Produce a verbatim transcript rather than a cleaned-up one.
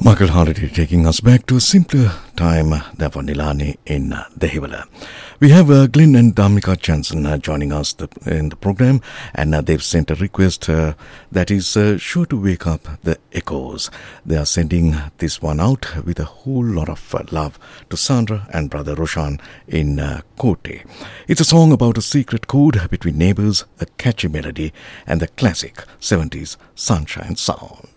Michael Holiday taking us back to a simpler time than for Nilani in uh, Dehiwala. We have uh, Glenn and Damika Jansen uh, joining us the, in the program, and uh, they've sent a request uh, that is uh, sure to wake up the echoes. They are sending this one out with a whole lot of uh, love to Sandra and brother Roshan in uh, Kote. It's a song about a secret code between neighbors, a catchy melody, and the classic seventies sunshine sound.